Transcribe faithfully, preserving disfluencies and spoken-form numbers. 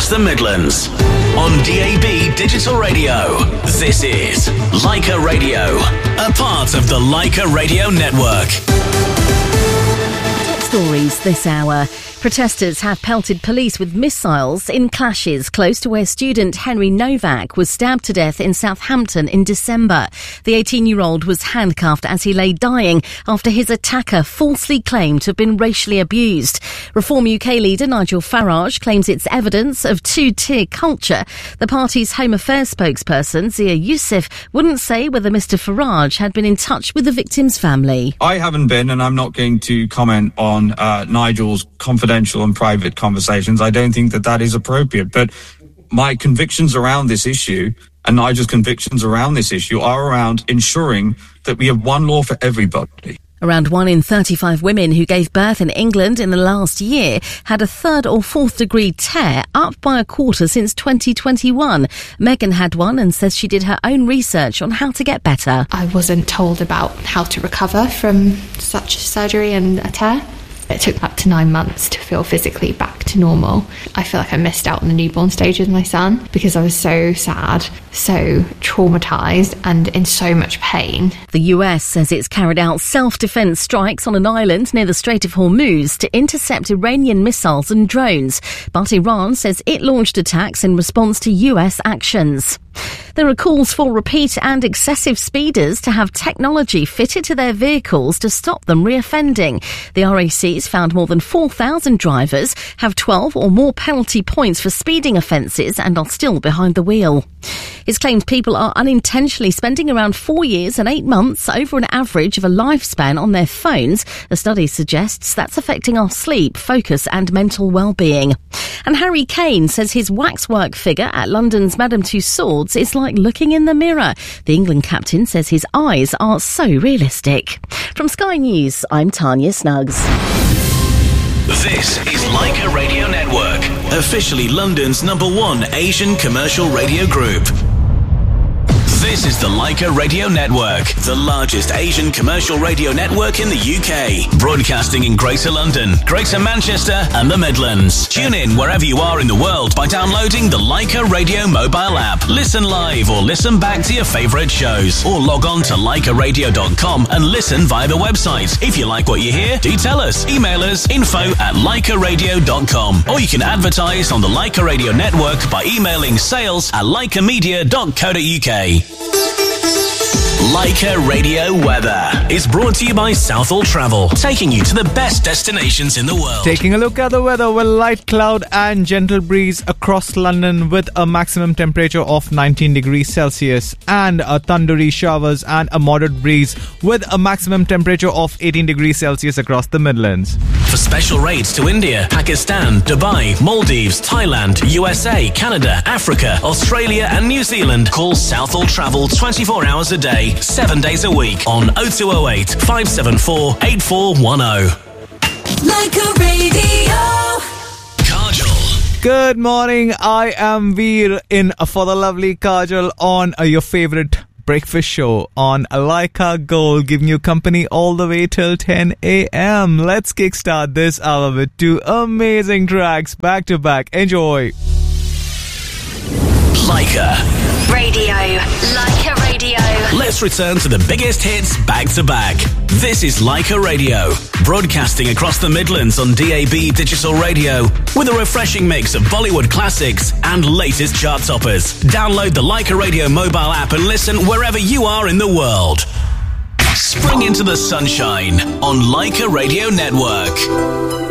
across the Midlands. On D A B Digital Radio, this is Leica Radio, a part of the Leica Radio Network. Top stories this hour. Protesters have pelted police with missiles in clashes close to where student Henry Novak was stabbed to death in Southampton in December. The eighteen-year-old was handcuffed as he lay dying after his attacker falsely claimed to have been racially abused. Reform U K leader Nigel Farage claims it's evidence of two-tier culture. The party's Home Affairs spokesperson, Zia Youssef, wouldn't say whether Mr Farage had been in touch with the victim's family. I haven't been, and I'm not going to comment on uh, Nigel's confidential and private conversations. I don't think that that is appropriate. But my convictions around this issue and Nigel's convictions around this issue are around ensuring that we have one law for everybody. Around one in thirty-five women who gave birth in England in the last year had a third or fourth degree tear, up by a quarter since twenty twenty-one. Megan had one and says she did her own research on how to get better. I wasn't told about how to recover from such surgery and a tear. It took up to nine months to feel physically back to normal. I feel like I missed out on the newborn stage with my son because I was so sad, so traumatised and in so much pain. The U S says it's carried out self-defence strikes on an island near the Strait of Hormuz to intercept Iranian missiles and drones. But Iran says it launched attacks in response to U S actions. There are calls for repeat and excessive speeders to have technology fitted to their vehicles to stop them reoffending. The R A C's found more than four thousand drivers have twelve or more penalty points for speeding offences and are still behind the wheel. It's claimed people are unintentionally spending around four years and eight months over an average of a lifespan on their phones. The study suggests that's affecting our sleep, focus and mental well-being. And Harry Kane says his waxwork figure at London's Madame Tussauds is like looking in the mirror. The England captain says his eyes are so realistic. From Sky News, I'm Tanya Snuggs. This is Leica Radio Network, officially London's number one Asian commercial radio group. This is the Leica Radio Network, the largest Asian commercial radio network in the U K. Broadcasting in Greater London, Greater Manchester and the Midlands. Tune in wherever you are in the world by downloading the Leica Radio mobile app. Listen live or listen back to your favourite shows. Or log on to leica radio dot com and listen via the website. If you like what you hear, do tell us. Email us info at leica radio dot com. Or you can advertise on the Leica Radio Network by emailing sales at leica media dot co dot uk. Leica Radio Weather is brought to you by Southall Travel, taking you to the best destinations in the world. Taking a look at the weather, with light cloud and gentle breeze across London with a maximum temperature of nineteen degrees Celsius and a thundery showers and a moderate breeze with a maximum temperature of eighteen degrees Celsius across the Midlands. For special rates to India, Pakistan, Dubai, Maldives, Thailand, U S A, Canada, Africa, Australia and New Zealand, call Southall Travel twenty-four hours a day, seven days a week on oh two oh eight, five seven four, eight four one oh. Leica Radio. Kajal. Good morning, I am Veer in for the lovely Kajal on uh, your favourite breakfast show on Leica Gold, giving you company all the way till ten a.m. Let's kickstart this hour with two amazing tracks back to back. Enjoy. Leica Radio. Leica Radio. Let's return to the biggest hits back to back. This is Leica Radio, broadcasting across the Midlands on D A B Digital Radio with a refreshing mix of Bollywood classics and latest chart toppers. Download the Leica Radio mobile app and listen wherever you are in the world. Spring into the sunshine on Leica Radio Network.